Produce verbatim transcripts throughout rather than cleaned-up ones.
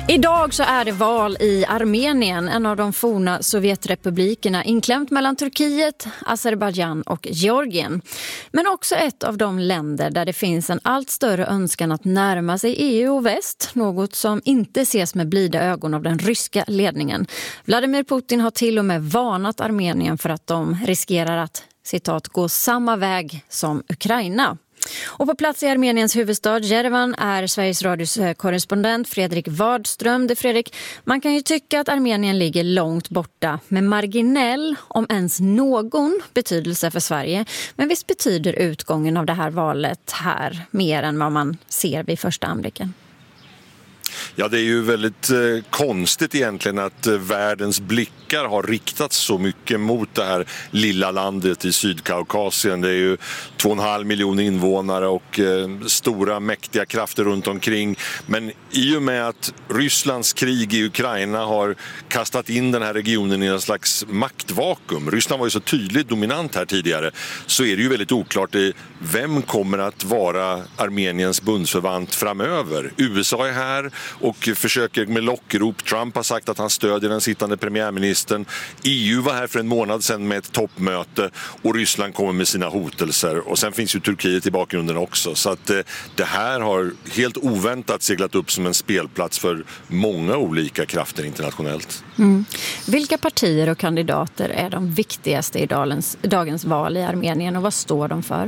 Idag så är det val i Armenien, en av de forna Sovjetrepublikerna, inklämt mellan Turkiet, Azerbaijan och Georgien. Men också ett av de länder där det finns en allt större önskan att närma sig E U och väst, något som inte ses med blida ögon av den ryska ledningen. Vladimir Putin har till och med varnat Armenien för att de riskerar att, citat, gå samma väg som Ukraina. Och på plats i Armeniens huvudstad Jerevan är Sveriges Radios korrespondent Fredrik Wadström. Det Fredrik, man kan ju tycka att Armenien ligger långt borta med marginell, om ens någon, betydelse för Sverige. Men visst betyder utgången av det här valet här mer än vad man ser vid första anblicken? Ja, det är ju väldigt eh, konstigt egentligen att eh, världens blickar har riktats så mycket mot det här lilla landet i Sydkaukasien. Det är ju två och en halv miljon invånare och eh, stora mäktiga krafter runt omkring. Men i och med att Rysslands krig i Ukraina har kastat in den här regionen i en slags maktvakuum. Ryssland var ju så tydligt dominant här tidigare, så är det ju väldigt oklart i vem kommer att vara Armeniens bundsförvant framöver. U S A är här och försöker med lockrop. Trump har sagt att han stödjer den sittande premiärministern. E U var här för en månad sedan med ett toppmöte och Ryssland kommer med sina hotelser. Och sen finns ju Turkiet i bakgrunden också. Så att eh, det här har helt oväntat seglat upp som en spelplats för många olika krafter internationellt. Mm. Vilka partier och kandidater är de viktigaste i dagens, dagens val i Armenien och vad står de för?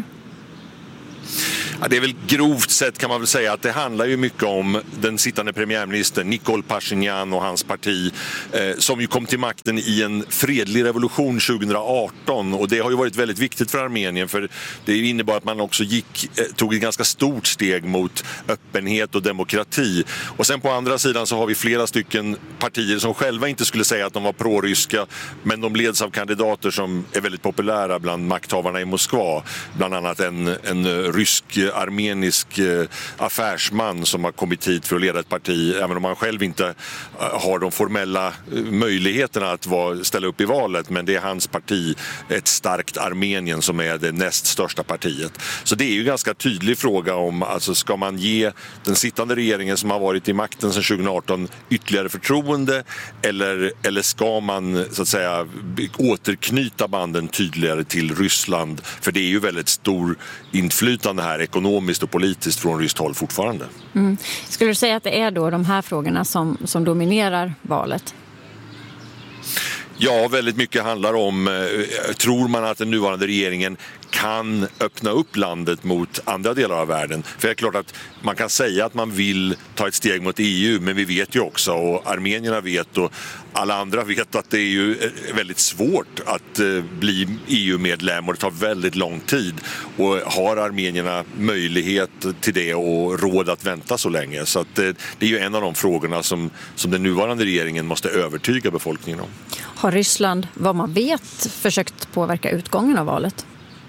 Ja, det är väl grovt sett kan man väl säga att det handlar ju mycket om den sittande premiärministern Nikol Pashinyan och hans parti eh, som ju kom till makten i en fredlig revolution tjugo arton, och det har ju varit väldigt viktigt för Armenien för det innebar att man också gick, eh, tog ett ganska stort steg mot öppenhet och demokrati. Och sen på andra sidan så har vi flera stycken partier som själva inte skulle säga att de var proryska, men de leds av kandidater som är väldigt populära bland makthavarna i Moskva, bland annat en, en rysk armenisk affärsman som har kommit hit för att leda ett parti, även om han själv inte har de formella möjligheterna att vara, ställa upp i valet, men det är hans parti, ett starkt Armenien, som är det näst största partiet. Så det är ju en ganska tydlig fråga om, alltså ska man ge den sittande regeringen som har varit i makten sedan tjugo arton ytterligare förtroende, eller, eller ska man så att säga återknyta banden tydligare till Ryssland, för det är ju väldigt stor inflytande här ekonomiskt och politiskt från ryskt håll fortfarande. Mm. Skulle du säga att det är då de här frågorna som, som dominerar valet? Ja, väldigt mycket handlar om, eh, tror man att den nuvarande regeringen kan öppna upp landet mot andra delar av världen? För det är klart att man kan säga att man vill ta ett steg mot E U, men vi vet ju också, och armenierna vet och alla andra vet, att det är ju väldigt svårt att eh, bli E U-medlem och det tar väldigt lång tid. Och har armenierna möjlighet till det och råd att vänta så länge? Så att, eh, det är ju en av de frågorna som, som den nuvarande regeringen måste övertyga befolkningen om. Har Ryssland, vad man vet, försökt påverka utgången av valet?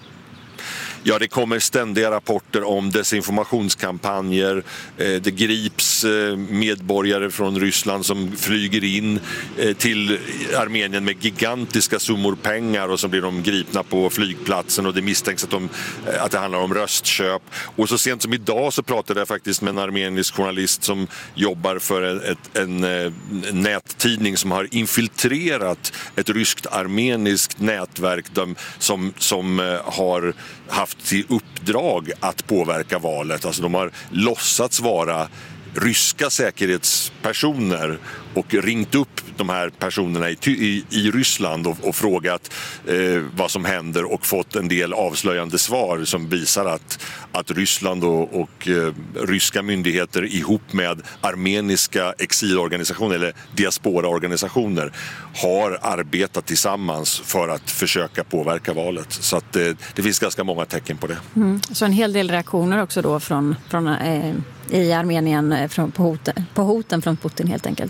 Ja, det kommer ständiga rapporter om desinformationskampanjer. Det grips medborgare från Ryssland som flyger in till Armenien med gigantiska summor pengar, och så blir de gripna på flygplatsen och det misstänks att, de, att det handlar om röstköp. Och så sent som idag så pratade jag faktiskt med en armenisk journalist som jobbar för ett, en, en nättidning som har infiltrerat ett ryskt armeniskt nätverk som, som har haft till uppdrag att påverka valet. Alltså de har låtsats vara ryska säkerhetspersoner och ringt upp de här personerna i, i, i Ryssland och, och frågat eh, vad som händer och fått en del avslöjande svar som visar att, att Ryssland och, och eh, ryska myndigheter ihop med armeniska exilorganisationer eller diasporaorganisationer har arbetat tillsammans för att försöka påverka valet. Så att eh, det finns ganska många tecken på det. Mm. Så en hel del reaktioner också då från, från eh, i Armenien från, på, hoten, på hoten från Putin helt enkelt?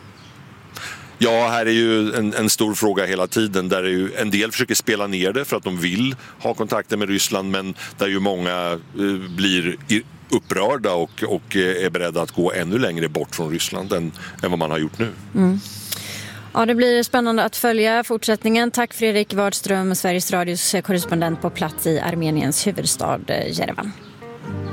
Ja, här är ju en, en stor fråga hela tiden där är ju en del försöker spela ner det för att de vill ha kontakter med Ryssland, men där ju många eh, blir upprörda och, och är beredda att gå ännu längre bort från Ryssland än, än vad man har gjort nu. Mm. Ja, det blir spännande att följa fortsättningen. Tack Fredrik Wadström, Sveriges Radios korrespondent på plats i Armeniens huvudstad Jerevan.